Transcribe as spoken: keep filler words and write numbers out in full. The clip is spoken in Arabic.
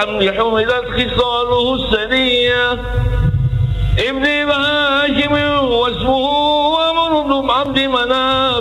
الحمل حملت خصاله السنية ابن هاشم واسمه ومرض عبد مناف